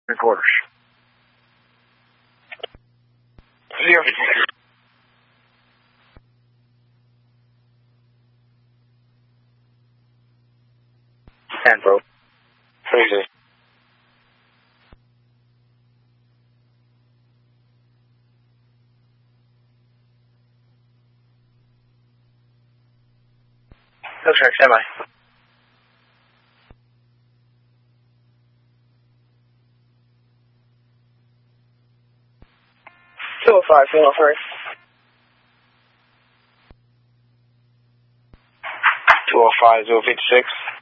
Quarters. 0. 10, bro. Crazy. Looks like semi. 205, 103. 205, 056.